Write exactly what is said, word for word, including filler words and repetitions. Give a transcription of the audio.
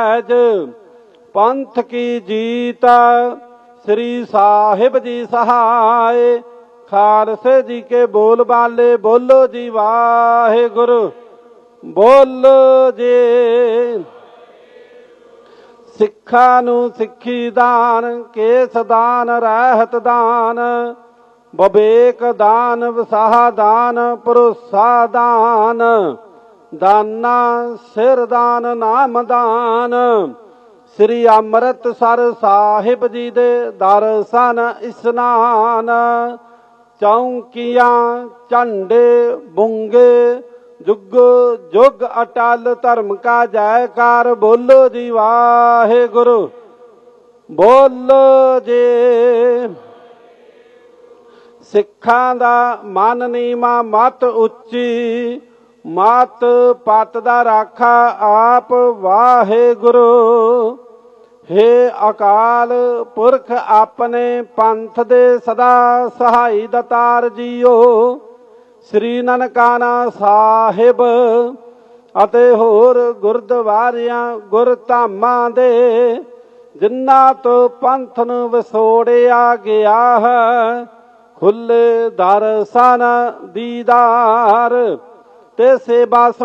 ਪੈਜ ਪੰਥ ਕੀ ਜੀਤ ਸ੍ਰੀ ਸਾਹਿਬ ਜੀ ਸਹਾਏ। ਖਾਲਸੇ ਜੀ ਕੇ ਬੋਲ ਬਾਲੇ ਬੋਲੋ ਜੀ ਵਾਹਿਗੁਰੂ ਬੋਲੋ ਜੀ। ਸਿੱਖਾਂ ਨੂੰ ਸਿੱਖੀ ਦਾਨ ਕੇਸ ਦਾਨ ਰਹਿਤ ਦਾਨ ਵਿਵੇਕ ਦਾਨ ਵਿਸਾਹ ਦਾਨ ਭਰੋਸਾ ਦਾਨ ਦਾਨਾ ਸਿਰ ਦਾਨ ਨਾਮ ਦਾਨ। ਸ੍ਰੀ ਅੰਮ੍ਰਿਤਸਰ ਸਾਹਿਬ ਜੀ ਦੇ ਦਰਸ਼ਨ ਇਸ਼ਨਾਨ ਚੌਂਕੀਆਂ ਝੰਡੇ ਬੁੰਗੇ ਜੁਗ ਜੁਗ ਅਟਲ ਧਰਮ ਕਾ ਜੈਕਾਰ ਬੋਲੋ ਜੀ ਵਾਹਿਗੁਰੂ ਬੋਲੋ ਜੀ। ਸਿੱਖਾਂ ਦਾ ਮਨ ਨੀਵਾਂ ਮਤ ਉੱਚੀ ਮਤ ਪਤ ਦਾ ਰਾਖਾ ਆਪ ਵਾਹਿਗੁਰੂ। ਹੇ ਅਕਾਲ ਪੁਰਖ ਆਪਣੇ ਪੰਥ ਦੇ ਸਦਾ ਸਹਾਈ ਦਾਤਾਰ ਜੀਓ। ਸ੍ਰੀ ਨਨਕਾਣਾ ਸਾਹਿਬ ਅਤੇ ਹੋਰ ਗੁਰਦੁਆਰਿਆਂ ਗੁਰਧਾਮਾਂ ਦੇ ਜਿਨ੍ਹਾਂ ਤੋਂ ਪੰਥ ਨੂੰ ਵਿਛੋੜਿਆ ਗਿਆ ਹੈ ਖੁੱਲੇ ਦਰਸ਼ਨ ਦੀਦਾਰ ਤੇ ਸੇਵਾ